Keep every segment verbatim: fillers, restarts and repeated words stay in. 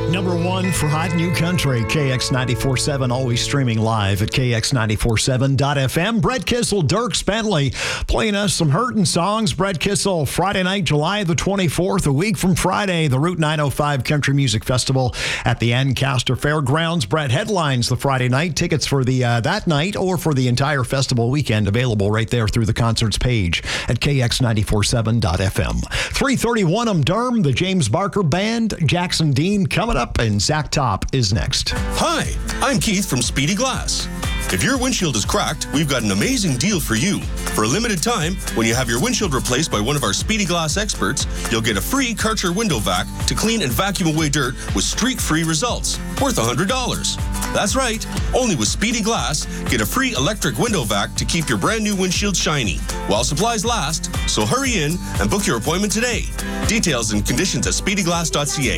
Number one for Hot New Country, K X ninety-four point seven, always streaming live at K X ninety-four seven dot F M. Brett Kissel, Dirk Bentley playing us some hurtin' songs. Brett Kissel, Friday night, July the twenty-fourth, a week from Friday, the Route nine oh five Country Music Festival at the Ancaster Fairgrounds. Brett headlines the Friday night. Tickets for the uh, that night or for the entire festival weekend available right there through the concerts page at K X ninety-four point seven dot F M. three thirty-one um Durham, the James Barker Band, Jackson Dean coming up, and Zach Top is next. Hi, I'm Keith from Speedy Glass. If your windshield is cracked, we've got an amazing deal for you. For a limited time, when you have your windshield replaced by one of our Speedy Glass experts, you'll get a free Karcher window vac to clean and vacuum away dirt with streak-free results, worth one hundred dollars. That's right, only with Speedy Glass, get a free electric window vac to keep your brand new windshield shiny, while supplies last, so hurry in and book your appointment today. Details and conditions at speedy glass dot c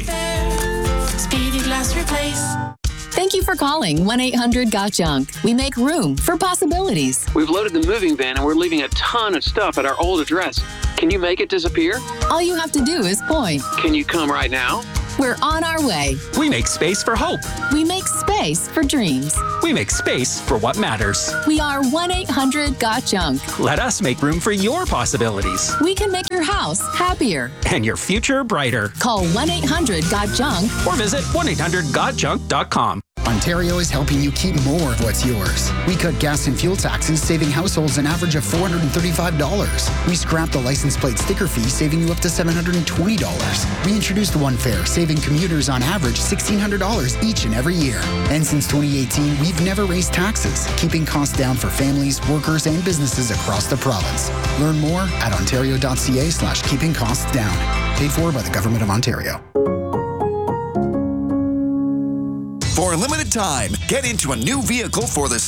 a. Speedy Glass Replace. Thank you for calling one eight hundred got junk. We make room for possibilities. We've loaded the moving van and we're leaving a ton of stuff at our old address. Can you make it disappear? All you have to do is point. Can you come right now? We're on our way. We make space for hope. We make space for dreams. We make space for what matters. We are one eight hundred got junk. Let us make room for your possibilities. We can make your house happier and your future brighter. Call one eight hundred got junk or visit one eight hundred got junk dot com. Ontario is helping you keep more of what's yours. We cut gas and fuel taxes, saving households an average of four hundred thirty-five dollars. We scrapped the license plate sticker fee, saving you up to seven hundred twenty dollars. We introduced One Fare, saving commuters on average sixteen hundred dollars each and every year. And since twenty eighteen, we've never raised taxes, keeping costs down for families, workers, and businesses across the province. Learn more at ontario dot c a slash keeping costs down. Paid for by the Government of Ontario. For a limited time, get into a new vehicle for the